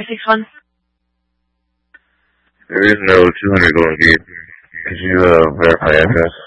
561. There is no 200 Golden Gate. Could you verify address?